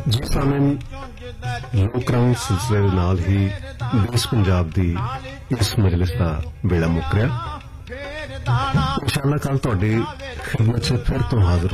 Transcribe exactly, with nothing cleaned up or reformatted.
ਜੀ ਸਾਮਿਨ ਲੋਕ ਰੰਗ ਸਿਲਸਿਲੇ ਦੇ ਨਾਲ ਹੀ ਦੇਸ਼ ਪੰਜਾਬ ਦੀ ਇਸ ਮਜਲਿਸ ਦਾ ਵੇਲਾ ਮੁੱਕ ਰਿਹਾ। ਇੰਸ਼ਾਅੱਲਾ ਕੱਲ ਤੁਹਾਡੀ ਖਿਦਮਤ 'ਚ ਫਿਰ ਤੋਂ ਹਾਜ਼ਰ